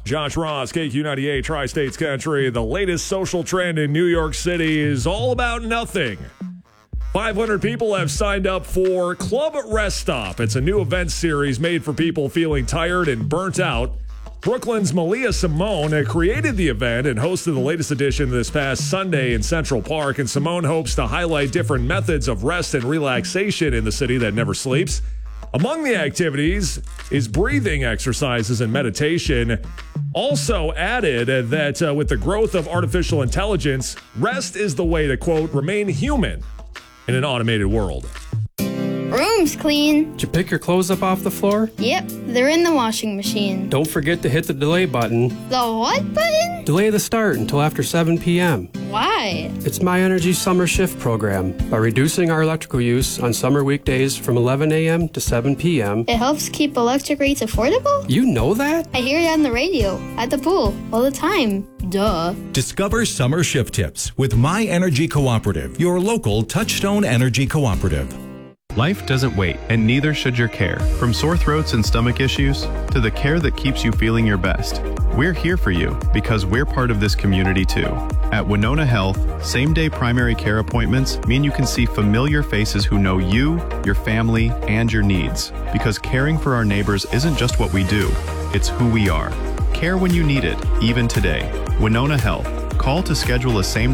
Josh Ross, KQ98, Tri-States Country. The latest social trend in New York City is all about nothing. 500 people have signed up for Club Rest Stop. It's a new event series made for people feeling tired and burnt out. Brooklyn's Malia Simone created the event and hosted the latest edition this past Sunday in Central Park. And Simone hopes to highlight different methods of rest and relaxation in the city that never sleeps. Among the activities is breathing exercises and meditation. Also added that with the growth of artificial intelligence, rest is the way to, quote, remain human in an automated world. Room's clean. Did you pick your clothes up off the floor? Yep, they're in the washing machine. Don't forget to hit the delay button. The what button? Delay the start until after 7 p.m. Why? It's My Energy Summer Shift program. By reducing our electrical use on summer weekdays from 11 a.m. to 7 p.m. It helps keep electric rates affordable? You know that? I hear it on the radio, at the pool, all the time. Duh. Discover summer shift tips with My Energy Cooperative, your local Touchstone Energy Cooperative. Life doesn't wait, and neither should your care. From sore throats and stomach issues to the care that keeps you feeling your best. We're here for you because we're part of this community too. At Winona Health, same-day primary care appointments mean you can see familiar faces who know you, your family, and your needs. Because caring for our neighbors isn't just what we do, it's who we are. Care when you need it, even today. Winona Health. Call to schedule a same